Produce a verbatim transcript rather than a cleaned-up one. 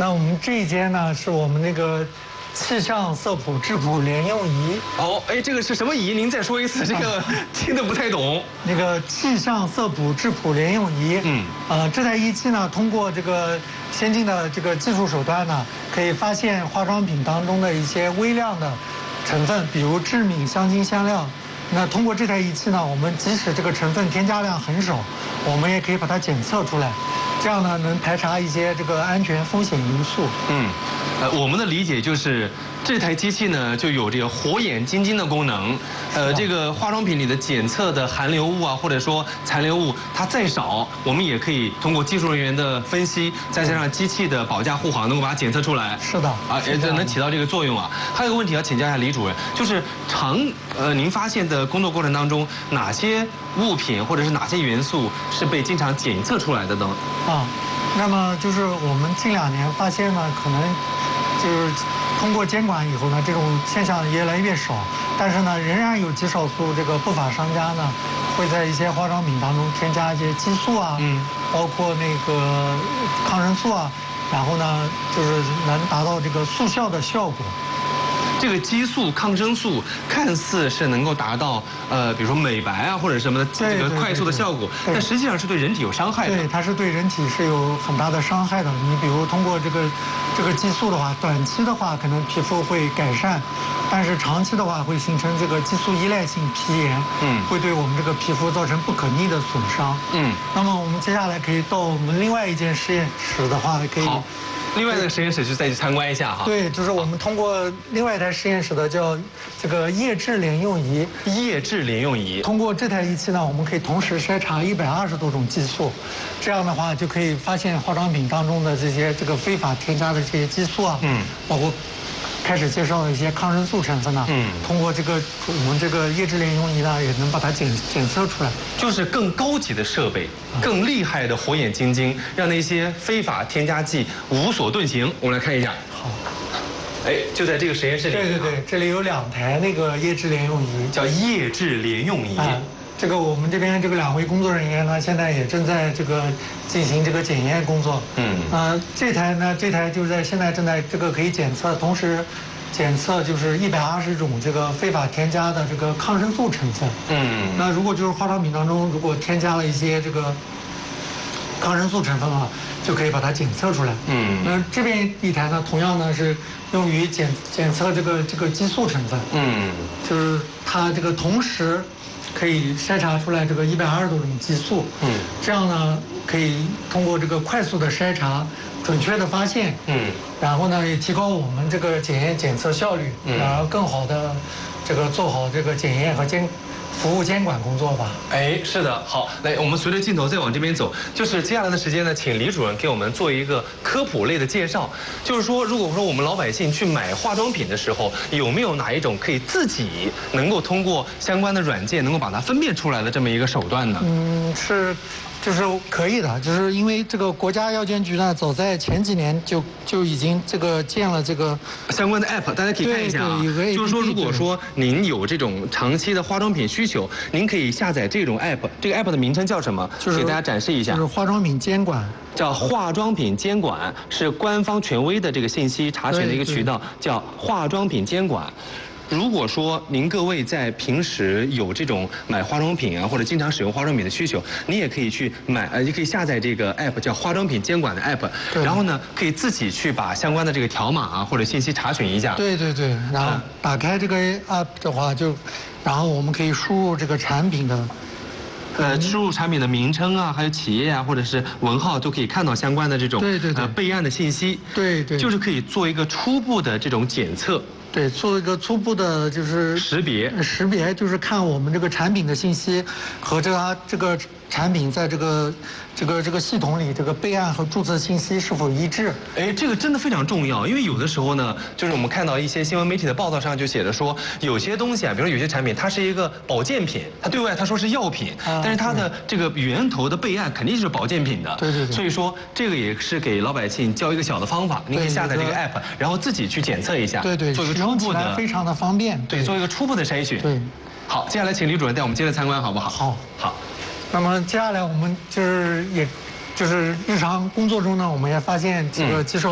那我们这一间呢，是我们那个气象色谱质谱联用仪。 哦，哎，这个是什么仪？您再说一次，这个听得不太懂。 那个气象色谱质谱联用仪，嗯，呃，这台仪器呢，通过这个先进的这个技术手段呢，可以发现化妆品当中的一些微量的成分，比如致敏、香精、香料。那通过这台仪器呢，我们即使这个成分添加量很少，我们也可以把它检测出来，这样呢能排查一些这个安全风险因素。 嗯，呃，我们的理解就是这台机器呢就有这个火眼金睛的功能，呃，这个化妆品里的检测的含流物啊，或者说残留物，它再少，我们也可以通过技术人员的分析，再加上机器的保驾护航，能够把它检测出来。 是的， 啊，也能起到这个作用啊。还有一个问题要请教一下李主任，就是常呃您发现的工作过程当中，哪些物品或者是哪些元素是被经常检测出来的呢？ 啊，那么就是我们近两年发现呢，可能就是通过监管以后呢，这种现象越来越少，但是呢，仍然有极少数这个不法商家呢，会在一些化妆品当中添加一些激素啊，嗯，包括那个抗生素啊，然后呢，就是能达到这个速效的效果。 这个激素、抗生素看似是能够达到呃，比如说美白啊或者什么的这个快速的效果，但实际上是对人体有伤害的。 对，它是对人体是有很大的伤害的。你比如通过这个这个激素的话，短期的话可能皮肤会改善，但是长期的话会形成这个激素依赖性皮炎，嗯，会对我们这个皮肤造成不可逆的损伤。嗯，那么我们接下来可以到我们另外一间实验室的话，可以。 好，另外的实验室就再去参观一下哈。 对，就是我们通过另外一台实验室的叫这个液质联用仪。 液质联用仪。 通过这台仪器呢，我们可以同时筛查一百二十多种激素，这样的话就可以发现化妆品当中的这些这个非法添加的这些激素啊，嗯，包括开始介绍的一些抗生素成分呢，嗯，通过这个我们这个液质联用仪呢，也能把它检检测出来。 就是更高级的设备，更厉害的火眼金睛，让那些非法添加剂无所遁形。我们来看一下。 好。 哎，就在这个实验室里。 对对对，这里有两台那个液质联用仪， 叫液质联用仪。 啊，这个我们这边这个两位工作人员呢，现在也正在这个进行这个检验工作。嗯。啊，这台呢，这台就在现在正在这个可以检测，同时检测就是一百二十种这个非法添加的这个抗生素成分。嗯。那如果就是化妆品当中如果添加了一些这个抗生素成分啊，就可以把它检测出来。嗯。那这边一台呢，同样呢是用于检检测这个这个激素成分。嗯。就是它这个同时可以筛查出来这个一百二十多种激素。嗯。这样呢，可以通过这个快速的筛查，准确的发现。嗯。然后呢，也提高我们这个检验检测效率，嗯，然后更好的这个做好这个检验和监。服务监管工作吧。 哎，是的，好，来，我们随着镜头再往这边走，就是接下来的时间呢，请李主任给我们做一个科普类的介绍。就是说，如果说我们老百姓去买化妆品的时候，有没有哪一种可以自己能够通过相关的软件能够把它分辨出来的这么一个手段呢？ 嗯，是。就是可以的，就是因为这个国家药监局呢，早在前几年就就已经这个建了这个相关的 app， 大家可以看一下啊。就是说，如果说您有这种长期的化妆品需求，您可以下载这种 app， 这个 app 的名称叫什么？就是给大家展示一下。 就是化妆品监管。 叫化妆品监管，是官方权威的这个信息查询的一个渠道，叫化妆品监管。如果说您各位在平时有这种买化妆品啊，或者经常使用化妆品的需求，你也可以去买，呃，也可以下载这个 app， 叫化妆品监管的 app， 然后呢，可以自己去把相关的这个条码啊或者信息查询一下。 对对对，然后打开这个 app 的话就，然后我们可以输入这个产品的。 呃，输入产品的名称啊，还有企业啊，或者是文号，都可以看到相关的这种对对对呃备案的信息。 对对， 就是可以做一个初步的这种检测。 对，做一个初步的就是识别， 识别就是看我们这个产品的信息和这个这个产品在这个这个这个系统里这个备案和注册信息是否一致。 哎，这个真的非常重要，因为有的时候呢，就是我们看到一些新闻媒体的报道上就写着说，有些东西啊，比如说有些产品它是一个保健品，它对外它说是药品，啊、但是它的这个源头的备案肯定是保健品的。 对对对。 所以说这个也是给老百姓教一个小的方法，您可以下载这个 app， 然后自己去检测一下。 对对。 做一个初步的， 非常的方便。 对，做一个初步的筛选。 对。 好，接下来请李主任带我们接着参观，好不好？ 好。 好。 那么接下来我们就是也，就是日常工作中呢，我们也发现这个肌瘦。